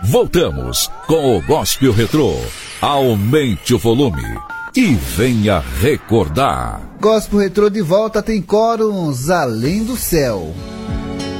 Voltamos com o Gospel Retrô. Aumente o volume e venha recordar. Gospel Retrô de volta, tem Córons Além do Céu.